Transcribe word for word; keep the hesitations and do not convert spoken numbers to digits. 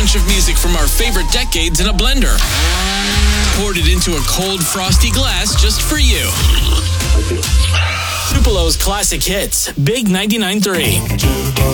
bunch of music from our favorite decades in a blender. Poured it into a cold, frosty glass just for you. Tupelo's Classic Hits, Big ninety-nine point three.